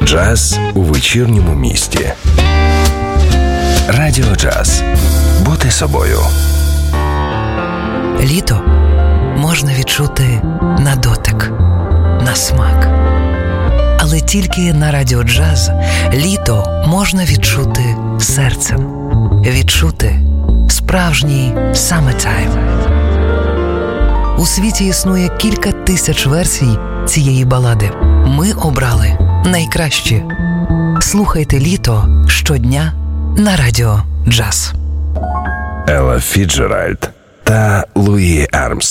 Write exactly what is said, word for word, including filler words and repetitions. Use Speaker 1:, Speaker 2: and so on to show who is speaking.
Speaker 1: Джаз у вечірньому місті. Радіо Джаз. Бути собою.
Speaker 2: Літо можна відчути на дотик, на смак. Але тільки на Радіо Джаз літо можна відчути серцем. Відчути справжній summertime. У світі існує кілька тисяч версій цієї балади. Ми обрали найкращі. Слухайте літо щодня на Радіо Джаз.
Speaker 1: Елла Фіцджеральд та Луї Армстронг.